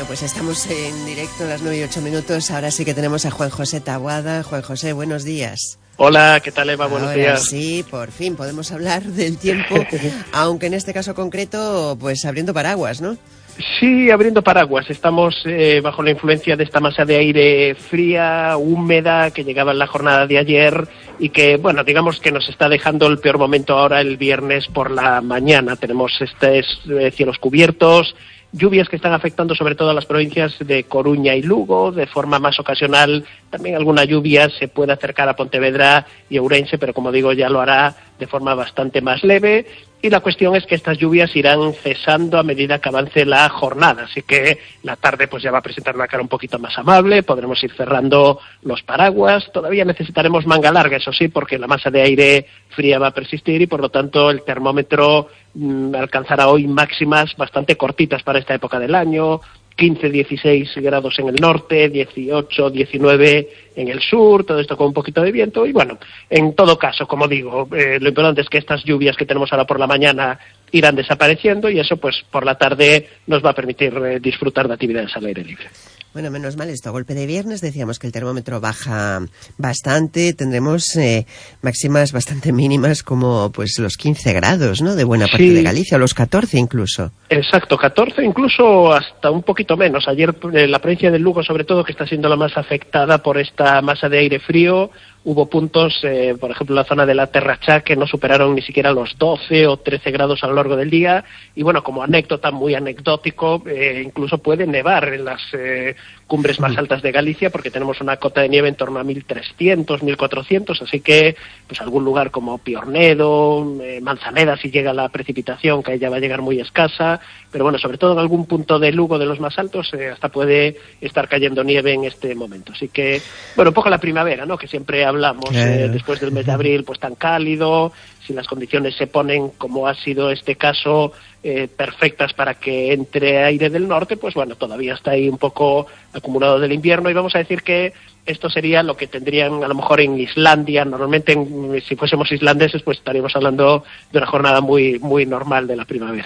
Pues estamos en directo a las 9:08. Ahora sí que tenemos a Juan José Taboada. Juan José, buenos días. Hola, ¿qué tal, Eva? Buenos días. Sí, por fin podemos hablar del tiempo, aunque en este caso concreto, pues abriendo paraguas, ¿no? Sí, abriendo paraguas. Estamos bajo la influencia de esta masa de aire fría, húmeda, que llegaba en la jornada de ayer y que, bueno, digamos que nos está dejando el peor momento ahora el viernes por la mañana. Tenemos cielos cubiertos, lluvias que están afectando sobre todo a las provincias de Coruña y Lugo, de forma más ocasional. También alguna lluvia se puede acercar a Pontevedra y Ourense, pero como digo, ya lo hará de forma bastante más leve. Y la cuestión es que estas lluvias irán cesando a medida que avance la jornada, así que la tarde pues ya va a presentar una cara un poquito más amable, podremos ir cerrando los paraguas. Todavía necesitaremos manga larga, eso sí, porque la masa de aire fría va a persistir y por lo tanto el termómetro alcanzará hoy máximas bastante cortitas para esta época del año. 15, 16 grados en el norte, 18, 19 en el sur, todo esto con un poquito de viento. Y bueno, en todo caso, como digo, lo importante es que estas lluvias que tenemos ahora por la mañana irán desapareciendo y eso pues por la tarde nos va a permitir disfrutar de actividades al aire libre. Bueno, menos mal esto. A golpe de viernes decíamos que el termómetro baja bastante. Tendremos máximas bastante mínimas como pues los 15 grados, ¿no? De buena parte de Galicia, o los 14 incluso. Exacto, 14 incluso hasta un poquito menos. Ayer la provincia de Lugo, sobre todo, que está siendo la más afectada por esta masa de aire frío, hubo puntos, por ejemplo, en la zona de la Terrachá, que no superaron ni siquiera los 12 o 13 grados a lo largo del día. Y bueno, como anécdota, muy anecdótico, incluso puede nevar en las cumbres más altas de Galicia, porque tenemos una cota de nieve en torno a 1.300, 1.400, así que pues algún lugar como Piornedo, Manzaneda, si llega la precipitación, que ya va a llegar muy escasa, pero bueno, sobre todo en algún punto de Lugo de los más altos, hasta puede estar cayendo nieve en este momento. Así que, bueno, un poco la primavera, ¿no?, que siempre hablamos, después del mes de abril, pues tan cálido, si las condiciones se ponen, como ha sido este caso, perfectas para que entre aire del norte, pues bueno, todavía está ahí un poco acumulado del invierno y vamos a decir que esto sería lo que tendrían a lo mejor en Islandia. Normalmente, si fuésemos islandeses, pues estaríamos hablando de una jornada muy muy normal de la primavera.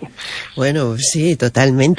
Bueno, sí, totalmente.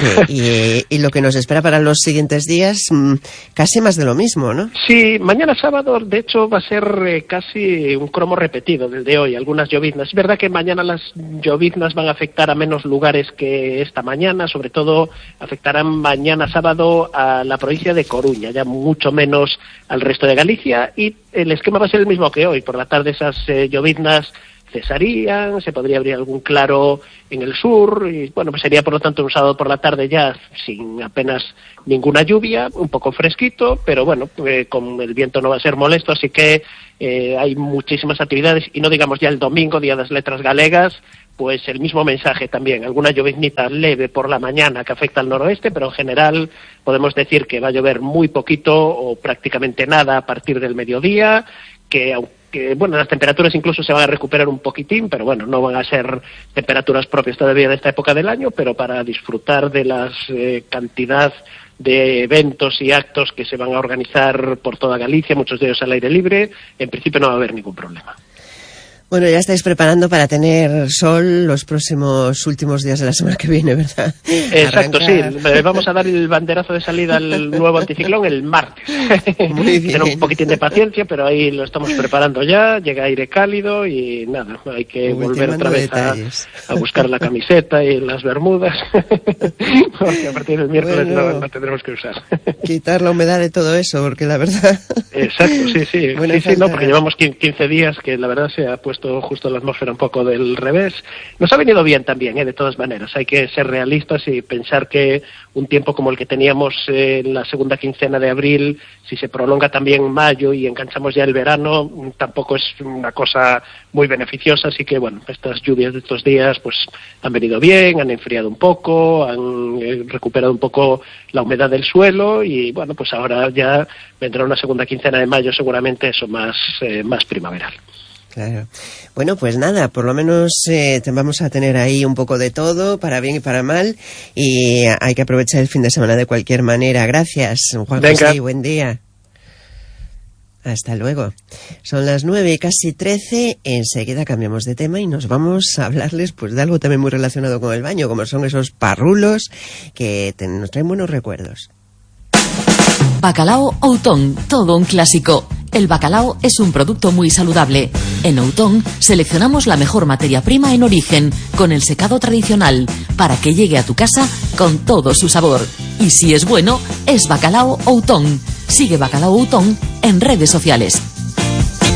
Y lo que nos espera para los siguientes días, casi más de lo mismo, ¿no? Sí, mañana sábado, de hecho, va a ser casi un cromo repetido del de hoy, algunas lloviznas. Es verdad que mañana las lloviznas van a afectar a menos lugares que esta mañana, sobre todo afectarán mañana sábado a la provincia de Coruña, ya mucho menos al resto de Galicia, y el esquema va a ser el mismo que hoy. Por la tarde esas lloviznas cesarían, se podría abrir algún claro en el sur, y bueno, pues sería por lo tanto un sábado por la tarde ya sin apenas ninguna lluvia, un poco fresquito, pero bueno, con el viento no va a ser molesto, así que hay muchísimas actividades, y no digamos ya el domingo, Día de las Letras Galegas, pues el mismo mensaje también, alguna lloviznita leve por la mañana que afecta al noroeste, pero en general podemos decir que va a llover muy poquito o prácticamente nada a partir del mediodía, que aunque, bueno, las temperaturas incluso se van a recuperar un poquitín, pero bueno, no van a ser temperaturas propias todavía de esta época del año, pero para disfrutar de la cantidad de eventos y actos que se van a organizar por toda Galicia, muchos de ellos al aire libre, en principio no va a haber ningún problema. Bueno, ya estáis preparando para tener sol los próximos últimos días de la semana que viene, ¿verdad? Exacto, sí. Vamos a dar el banderazo de salida al nuevo anticiclón el martes. Muy bien. Tener un poquitín de paciencia, pero ahí lo estamos preparando ya. Llega aire cálido y nada, hay que volver otra vez a buscar la camiseta y las bermudas, porque a partir del miércoles no tendremos que usar. Quitar la humedad de todo eso, porque la verdad... Exacto, sí. No, porque llevamos 15 días que la verdad se ha puesto justo la atmósfera un poco del revés. Nos ha venido bien también, de todas maneras. Hay que ser realistas y pensar que un tiempo como el que teníamos en la segunda quincena de abril, si se prolonga también en mayo y enganchamos ya el verano, tampoco es una cosa muy beneficiosa. Así que, bueno, estas lluvias de estos días pues han venido bien, han enfriado un poco, han recuperado un poco la humedad del suelo y, bueno, pues ahora ya vendrá una segunda quincena de mayo seguramente eso más primaveral. Claro. Bueno, pues nada, por lo menos vamos a tener ahí un poco de todo, para bien y para mal, y hay que aprovechar el fin de semana de cualquier manera. Gracias, Juan José, y buen día. Hasta luego. Son las 9:13. Enseguida cambiamos de tema y nos vamos a hablarles pues de algo también muy relacionado con el baño, como son esos parrulos que nos traen buenos recuerdos. Bacalao Outón, todo un clásico. El bacalao es un producto muy saludable. En Outón seleccionamos la mejor materia prima en origen, con el secado tradicional, para que llegue a tu casa con todo su sabor. Y si es bueno, es Bacalao Outón. Sigue Bacalao Outón en redes sociales.